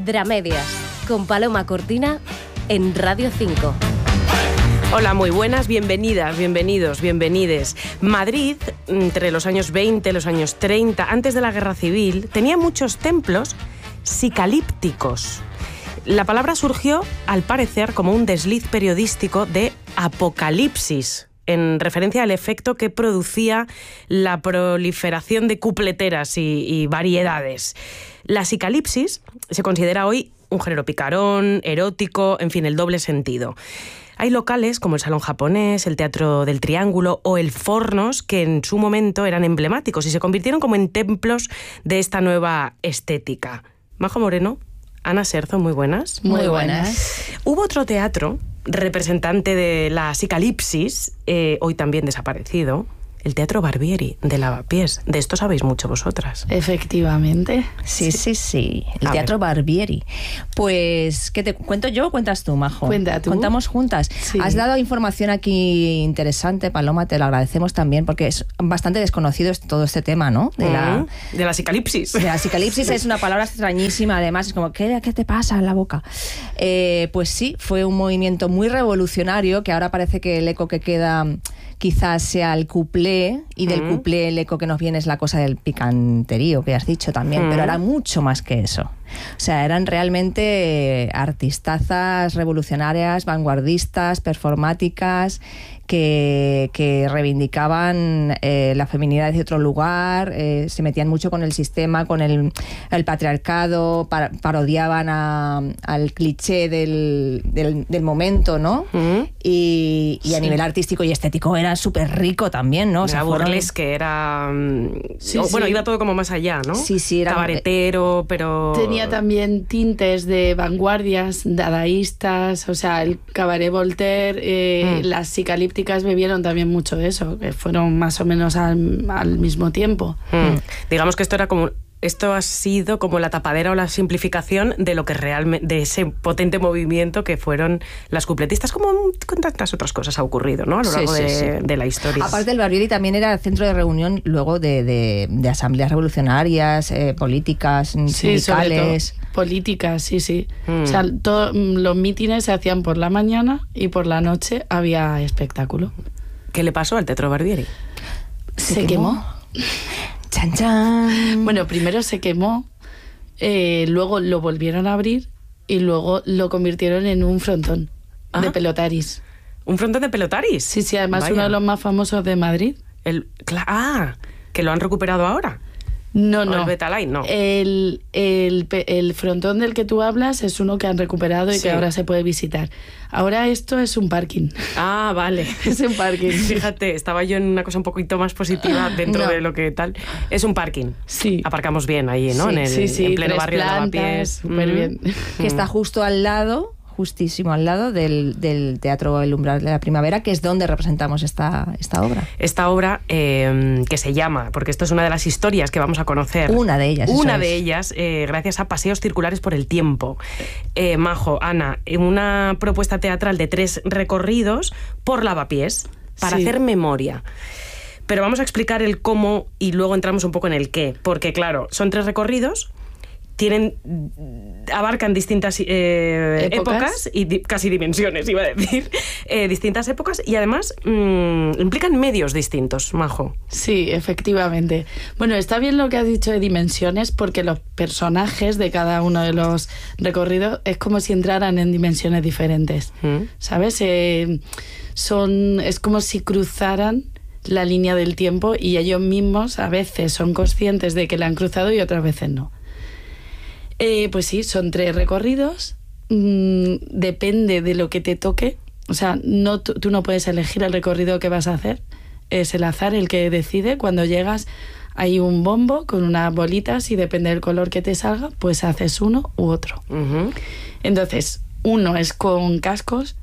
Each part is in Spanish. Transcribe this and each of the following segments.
Dramedias, con Paloma Cortina en Radio 5. Hola, muy buenas, bienvenidas, bienvenidos, bienvenides. Madrid, entre los años 20 y los años 30, antes de la Guerra Civil, tenía muchos templos sicalípticos. La palabra surgió, al parecer, como un desliz periodístico de apocalipsis, en referencia al efecto que producía la proliferación de cupleteras y variedades. La sicalipsis se considera hoy un género picarón, erótico, en fin, el doble sentido. Hay locales como el Salón Japonés, el Teatro del Triángulo o el Fornos que en su momento eran emblemáticos y se convirtieron como en templos de esta nueva estética. Majo Moreno, Ana Serzo, muy buenas. Muy buenas. Hubo otro teatro representante de la sicalipsis, hoy también desaparecido, el Teatro Barbieri de Lavapiés. De esto sabéis mucho vosotras. Efectivamente. Sí. El Teatro Barbieri. Pues, ¿qué te cuento yo o cuentas tú, Majo? Cuenta tú. Contamos juntas. Sí. Has dado información aquí interesante, Paloma, te lo agradecemos también, porque es bastante desconocido todo este tema, ¿no? De la sicalipsis. De la sicalipsis es una palabra extrañísima, además, es como, ¿qué te pasa en la boca? Pues sí, fue un movimiento muy revolucionario, que ahora parece que el eco que queda quizás sea el cuplé, y del cuplé el eco que nos viene es la cosa del picanterío, que has dicho también, pero era mucho más que eso. O sea, eran realmente artistazas revolucionarias, vanguardistas, performáticas, que reivindicaban la feminidad de otro lugar, se metían mucho con el sistema, con el patriarcado, parodiaban al cliché del momento, ¿no? Y a nivel artístico y estético era súper rico también, ¿no? O sea, burlesque, era... Bueno, iba todo como más allá, ¿no? Sí, era... Cabaretero, pero... Tenía también tintes de vanguardias, dadaístas, o sea, el cabaret Voltaire, las sicalípticas bebieron también mucho de eso, que fueron más o menos al mismo tiempo. Digamos que esto ha sido como la tapadera o la simplificación de lo que realmente, de ese potente movimiento que fueron las cupletistas, como con tantas otras cosas ha ocurrido, ¿no? A lo largo de la historia. Aparte, el Barbieri también era centro de reunión luego de asambleas revolucionarias, políticas, sindicales. Políticas, sí. O sea, los mítines se hacían por la mañana y por la noche había espectáculo. ¿Qué le pasó al Teatro Barbieri? Se quemó. ¡Chan, chan! Bueno, primero se quemó, luego lo volvieron a abrir y luego lo convirtieron en un frontón de pelotaris. ¿Un frontón de pelotaris? Sí, además uno de los más famosos de Madrid. ¿Que lo han recuperado ahora? No. El Betaline, no. El frontón del que tú hablas es uno que han recuperado y que ahora se puede visitar. Ahora esto es un parking. Ah, vale. Es un parking. Fíjate, estaba yo en una cosa un poquito más positiva dentro de lo que tal. Es un parking. Sí. Aparcamos bien ahí, ¿no? En pleno barrio de Lavapiés. Súper bien. Que está justo al lado, justísimo al lado del Teatro El Umbral de la Primavera, que es donde representamos esta obra. Esta obra que se llama, porque esto es una de las historias que vamos a conocer. Una de ellas, gracias a Paseos Circulares por el Tiempo. Majo, Ana, una propuesta teatral de 3 recorridos por Lavapiés para hacer memoria. Pero vamos a explicar el cómo y luego entramos un poco en el qué, porque claro, son 3 recorridos, abarcan distintas épocas y casi dimensiones, iba a decir, distintas épocas, y además implican medios distintos, Majo. Sí, efectivamente. Bueno, está bien lo que has dicho de dimensiones, porque los personajes de cada uno de los recorridos es como si entraran en dimensiones diferentes, ¿sabes? Es como si cruzaran la línea del tiempo y ellos mismos a veces son conscientes de que la han cruzado y otras veces no. Pues sí, son 3 recorridos, depende de lo que te toque, o sea, tú no puedes elegir el recorrido que vas a hacer, es el azar el que decide. Cuando llegas hay un bombo con unas bolitas y depende del color que te salga, pues haces uno u otro. Entonces, uno es con cascos,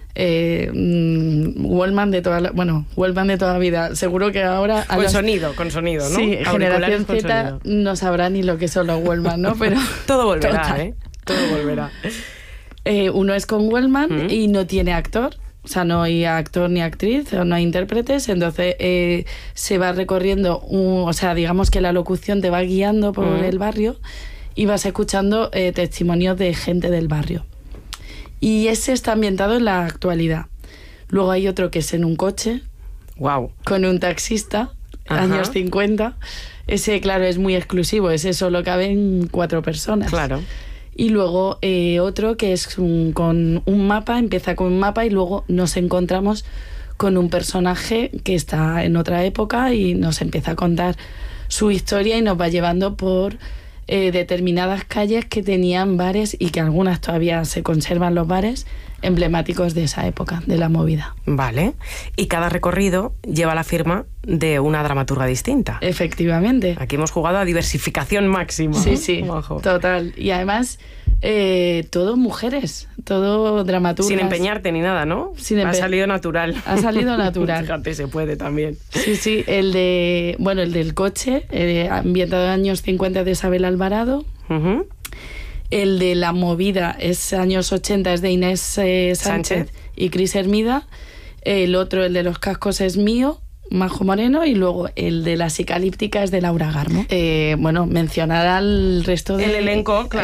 Wallman de toda la vida, seguro que ahora con sonido, ¿no? Sí, generación Z no sabrá ni lo que son los Wallman, ¿no? Pero todo volverá, todo volverá. Uno es con Wallman y no tiene actor, o sea, no hay actor ni actriz, no hay intérpretes, entonces se va recorriendo, o sea, digamos que la locución te va guiando por el barrio y vas escuchando testimonios de gente del barrio. Y ese está ambientado en la actualidad. Luego hay otro que es en un coche, wow, con un taxista, Ajá. años 50. Ese, claro, es muy exclusivo, ese solo caben 4 personas. Claro. Y luego otro que es con un mapa, empieza con un mapa y luego nos encontramos con un personaje que está en otra época y nos empieza a contar su historia y nos va llevando por determinadas calles que tenían bares y que algunas todavía se conservan los bares emblemáticos de esa época, de la movida. Vale. Y cada recorrido lleva la firma de una dramaturga distinta. Efectivamente. Aquí hemos jugado a diversificación máxima. Sí, sí, Ojo. total. Y además, todo mujeres, todo dramaturgas. Sin empeñarte ni nada, ¿no? Ha salido natural. Ha salido natural. Fíjate, se puede también. Sí, sí. El del coche, ambientado en años 50 de Isabel Alvarado. Uh-huh. El de la movida es años 80, es de Inés Sánchez y Cris Hermida. El otro, el de los cascos, es mío, Majo Moreno. Y luego el de la psicalíptica es de Laura Garmo. Mencionar al resto del elenco, claro.